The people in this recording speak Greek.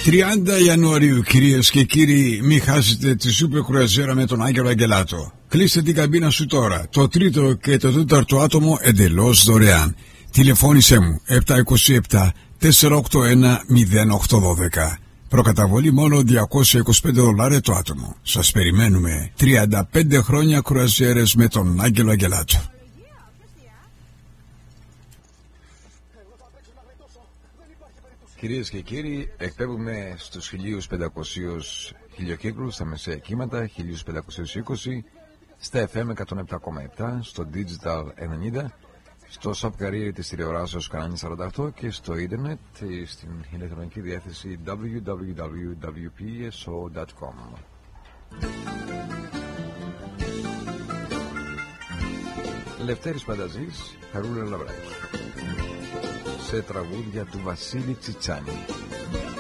30 Ιανουαρίου, κυρίες και κύριοι, μην χάσετε τη σούπερ κρουαζιέρα με τον Άγγελο Αγγελάτο. Κλείστε την καμπίνα σου τώρα. Το τρίτο και το τέταρτο άτομο εντελώς δωρεάν. Τηλεφώνησέ μου 727 481 0812. Προκαταβολή μόνο $225 το άτομο. Σας περιμένουμε. 35 χρόνια κρουαζιέρες με τον Άγγελο Αγγελάτο. Κυρίες και κύριοι, εκπέμπουμε στους 1500 χιλιοκύκλους στα μεσαία κύματα, 1520, στα FM 107,7, στο Digital 90, στο subcarrier της τηλεοράσεως κανάλι 48 και στο ίντερνετ στην ηλεκτρονική διεύθυνση www.pso.com. Λευτέρης Πανταζής, Χαρούλα Λαβράκη, σε τραγούδια του Βασίλη Τσιτσάνη.